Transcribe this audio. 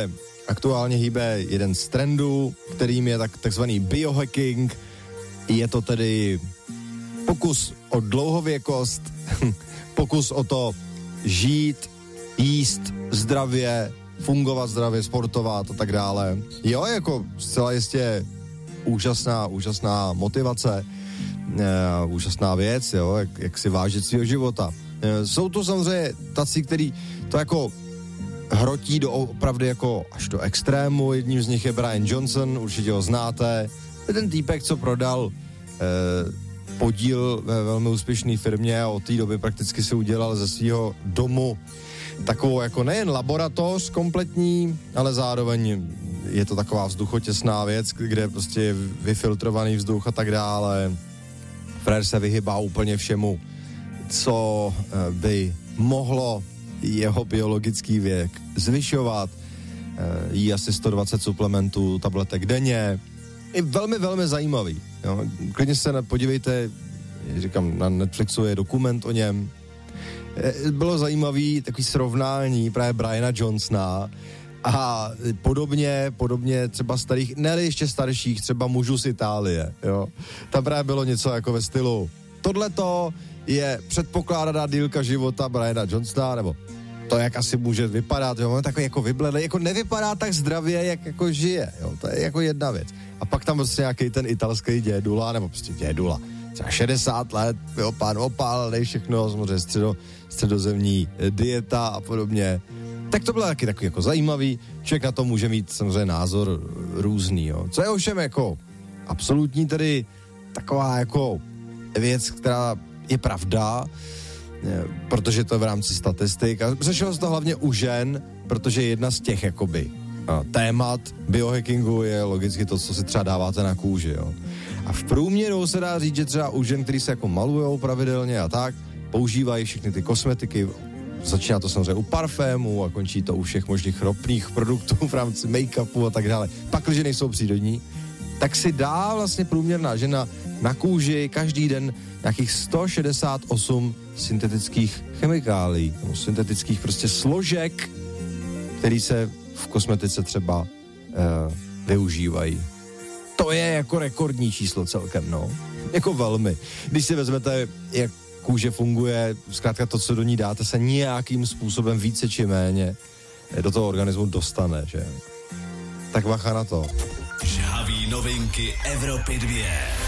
že aktuálně hýbe jeden z trendů, kterým je takzvaný biohacking. Je to tedy pokus o dlouhověkost, pokus o to žít, jíst zdravě, fungovat zdravě, sportovat a tak dále. Jo, jako zcela jistě úžasná motivace, úžasná věc, jo, jak si vážit svého života. Jsou to samozřejmě tací, který to jako hrotí do opravdu jako až do extrému. Jedním z nich je Brian Johnson, určitě ho znáte. Je ten týpek, co prodal podíl ve velmi úspěšné firmě a od té doby prakticky si udělal ze svého domu takovou jako nejen laboratoř kompletní, ale zároveň je to taková vzduchotěsná věc, kde prostě je vyfiltrovaný vzduch a tak dále. Frér se vyhybá úplně všemu, co by mohlo jeho biologický věk zvyšovat. Jí asi 120 suplementů, tabletek denně. Je velmi, velmi zajímavý. Jo. Klidně se podívejte, říkám, na Netflixu je dokument o něm. Bylo zajímavý takový srovnání právě Briana Johnsona a podobně třeba starých, ne ještě starších, třeba mužů z Itálie, jo. Tam právě bylo něco jako ve stylu tohleto je předpokládaná dílka života Briana Johnsona, nebo to, jak asi může vypadat, jo, on je takový jako vybledlý, jako nevypadá tak zdravě, jak jako žije, jo, to je jako jedna věc. A pak tam prostě nějaký ten italský dědula, nebo prostě dědula, třeba 60 let, jo, pán opálený, všechno, samozřejmě středozemní dieta a podobně. Tak to bylo taky takový jako zajímavý, člověk na to může mít samozřejmě názor různý, jo. Co je ovšem jako absolutní tedy taková jako věc, která je pravda, protože to je v rámci statistik a řešilo se to hlavně u žen, protože jedna z těch jakoby témat biohackingu je logicky to, co si třeba dáváte na kůži, jo. A v průměru se dá říct, že třeba u žen, který se jako malujou pravidelně a tak, používají všechny ty kosmetiky, začíná to samozřejmě u parfému a končí to u všech možných ropných produktů v rámci make-upu a tak dále. Pak, když nejsou přírodní, tak si dá vlastně průměrná žena na kůži každý den nějakých 168 syntetických chemikálií, nebo syntetických prostě složek, který se v kosmetice třeba využívají. To je jako rekordní číslo celkem, no. Jako velmi. Když si vezmete, jak kůže funguje, zkrátka to, co do ní dáte, se nějakým způsobem více či méně do toho organismu dostane, že? Tak bacha na to. Žhaví novinky Evropy 2.